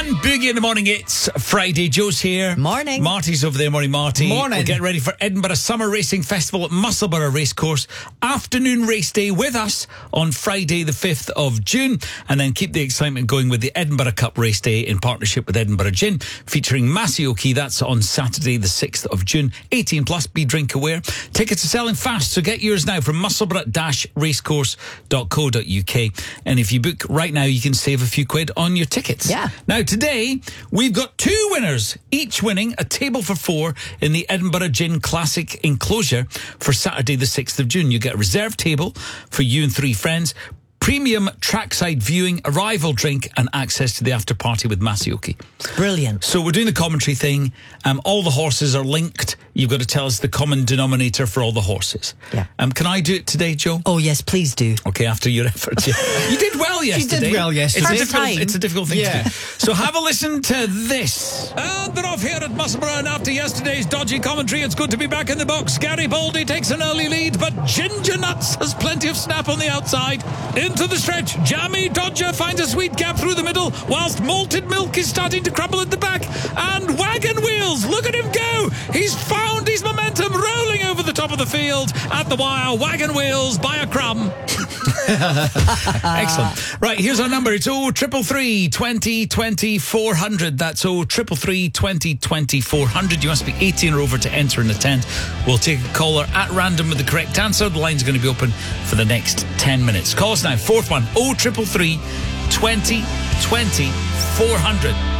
on Boogie in the Morning. It's Friday. Joe's here. Morning. Marty's over there. Morning, Marty. Morning. We're getting ready for Edinburgh Summer Racing Festival at Musselburgh Racecourse. Afternoon race day with us on Friday the 5th of June. And then keep the excitement going with the Edinburgh Cup race day in partnership with Edinburgh Gin, featuring Masioki. That's on Saturday the 6th of June. 18 plus, be drink aware. Tickets are selling fast, so get yours now from musselburgh-racecourse.co.uk. And if you book right now, you can save a few quid on your tickets. Yeah. Now, today, we've got two winners, each winning a table for four in the Edinburgh Gin Classic enclosure for Saturday the 6th of June. You get a reserved table for you and three friends, premium trackside viewing, arrival drink, and access to the after party with Masioki. Brilliant. So we're doing the commentary thing. All the horses are linked. You've got to tell us the common denominator for all the horses. Yeah. Can I do it today, Joe? Oh, yes, please do. Okay, after your efforts. Yeah. You did well yesterday. You did well yesterday. It's a difficult thing Yeah. to do. So have a listen to this. And they're off here at Musselburgh, and after yesterday's dodgy commentary, it's good to be back in the box. Gary Baldy takes an early lead, but Ginger Nuts has plenty of snap on the outside. Into the stretch, Jammy Dodger finds a sweet gap through the middle, whilst Malted Milk is starting to crumble at the back. And Wagon Wheels, look at him go! He's found his momentum, rolling over the top of the field. At the wire, Wagon Wheels by a crumb. Excellent. Right, here's our number. It's 0333 20 20 400. That's 0333 20 20 400. You must be 18 or over to enter and attend. We'll take a caller at random with the correct answer. The line's going to be open for the next 10 minutes. Call us now. Fourth one, 0333 20 20 400.